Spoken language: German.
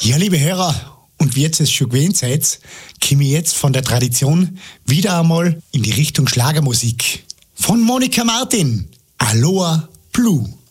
Ja, liebe Hörer, und wie jetzt es schon gewöhnt seid, komme ich jetzt von der Tradition wieder einmal in die Richtung Schlagermusik. Von Monika Martin, Aloha Blue.